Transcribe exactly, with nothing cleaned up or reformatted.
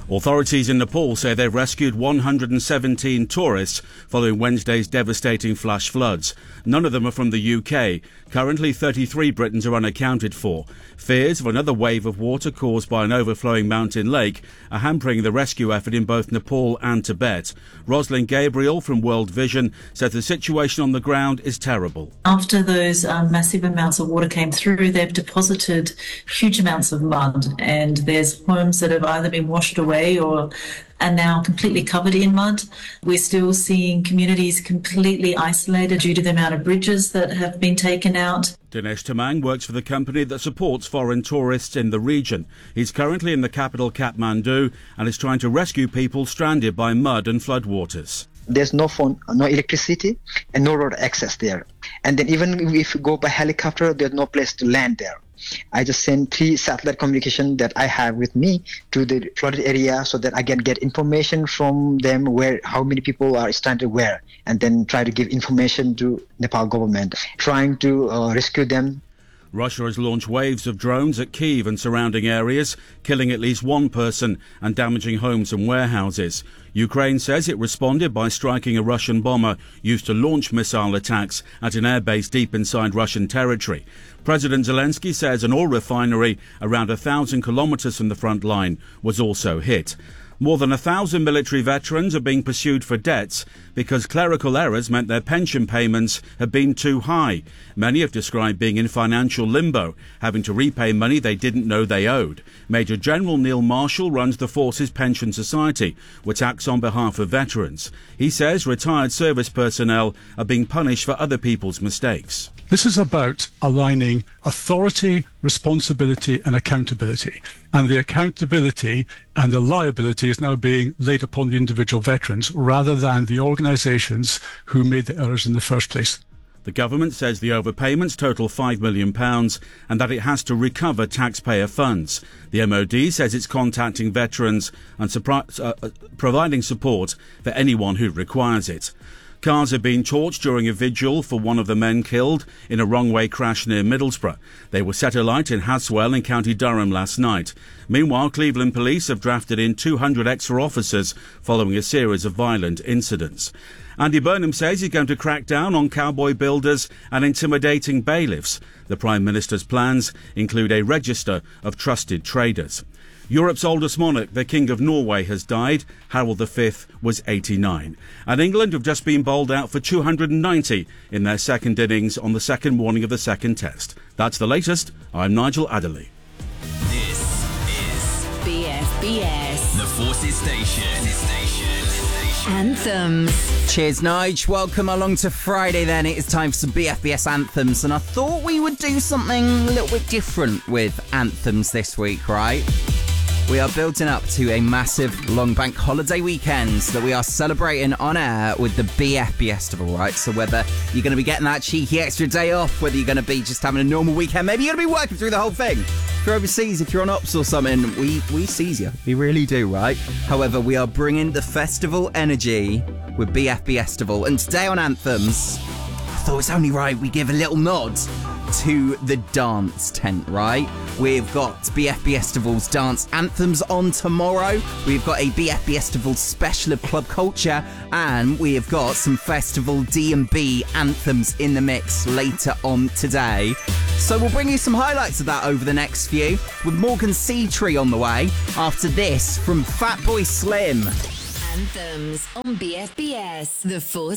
Authorities in Nepal say they've rescued one hundred seventeen tourists following Wednesday's devastating flash floods. None of them are from the U K. Currently, thirty-three Britons are unaccounted for. Fears of another wave of water caused by an overflowing mountain lake are hampering the rescue effort in both Nepal and Tibet. Rosalind Gabriel from World Vision says the situation on the ground is terrible. After those um, massive amounts of water came through, they've deposited huge amounts of mud, and there's homes that have either been washed away or are now completely covered in mud. We're still seeing communities completely isolated due to the amount of bridges that have been taken out. Dinesh Tamang works for the company that supports foreign tourists in the region. He's currently in the capital Kathmandu and is trying to rescue people stranded by mud and floodwaters. There's no phone, no electricity, and no road access there. And then even if you go by helicopter, there's no place to land there. I just send three satellite communication that I have with me to the flooded area so that I can get information from them where how many people are stranded where, and then try to give information to Nepal government, trying to uh, rescue them. Russia has launched waves of drones at Kyiv and surrounding areas, killing at least one person and damaging homes and warehouses. Ukraine says it responded by striking a Russian bomber used to launch missile attacks at an airbase deep inside Russian territory. President Zelensky says an oil refinery around a thousand kilometres from the front line was also hit. More than a thousand military veterans are being pursued for debts because clerical errors meant their pension payments have been too high. Many have described being in financial limbo, having to repay money they didn't know they owed. Major General Neil Marshall runs the Forces Pension Society, which acts on behalf of veterans. He says retired service personnel are being punished for other people's mistakes. This is about aligning authority, responsibility and accountability. And the accountability and the liability is now being laid upon the individual veterans rather than the organisations who made the errors in the first place. The government says the overpayments total five million pounds and that it has to recover taxpayer funds. The M O D says it's contacting veterans and supri- uh, providing support for anyone who requires it. Cars have been torched during a vigil for one of the men killed in a wrong-way crash near Middlesbrough. They were set alight in Haswell in County Durham last night. Meanwhile, Cleveland police have drafted in two hundred extra officers following a series of violent incidents. Andy Burnham says he's going to crack down on cowboy builders and intimidating bailiffs. The Prime Minister's plans include a register of trusted traders. Europe's oldest monarch, the King of Norway, has died. Harold the Fifth was eighty-nine. And England have just been bowled out for two hundred ninety in their second innings on the second morning of the second test. That's the latest. I'm Nigel Adderley. This is B F B S, the Forces Station. Station. Anthems. Cheers, Nige. Welcome along to Friday then. It is time for some B F B S anthems, and I thought we would do something a little bit different with anthems this week, right? We are building up to a massive long bank holiday weekend that we are celebrating on air with the B F B Festival, right? So whether you're going to be getting that cheeky extra day off, whether you're going to be just having a normal weekend, maybe you're going to be working through the whole thing. If you're overseas, if you're on ops or something, we, we seize you. We really do, right? However, we are bringing the festival energy with B F B Festival. And today on Anthems, I thought it's only right we give a little nod to the dance tent, right? We've got B F B Festival's dance anthems on tomorrow. We've got a B F B Festival special of club culture, and we have got some festival D and B anthems in the mix later on today. So we'll bring you some highlights of that over the next few, with Morgan Seatree on the way after this from Fatboy Slim. Anthems on B F B S, the Force